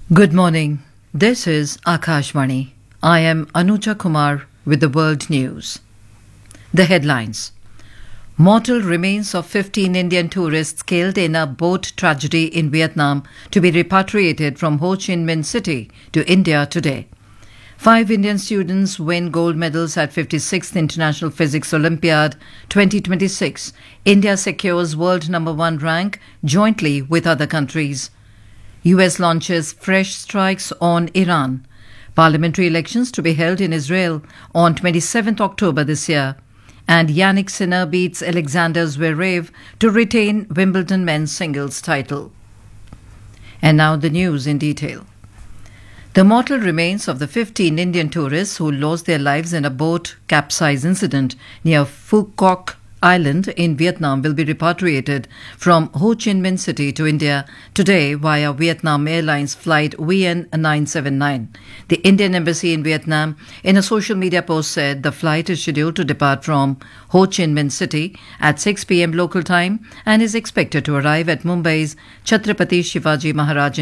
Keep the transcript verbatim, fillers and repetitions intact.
Good morning. This is Akashvani. I am Anuja Kumar with the world news. The headlines. Mortal remains of fifteen Indian tourists killed in a boat tragedy in Vietnam to be repatriated from Ho Chi Minh City to India today. Five Indian students win gold medals at fifty-sixth International Physics Olympiad twenty twenty-six. India secures world number one rank jointly with other countries. U S launches fresh strikes on Iran. Parliamentary elections to be held in Israel on twenty-seventh October this year. And Yannick Sinner beats Alexander Zverev to retain Wimbledon men's singles title. And now the news in detail. The mortal remains of the fifteen Indian tourists who lost their lives in a boat capsize incident near Phu Quoc Island in Vietnam will be repatriated from Ho Chi Minh City to India today via Vietnam Airlines flight V N nine seven nine. The Indian Embassy in Vietnam, in a social media post, said the flight is scheduled to depart from Ho Chi Minh City at six p m local time and is expected to arrive at Mumbai's Chhatrapati Shivaji Maharaj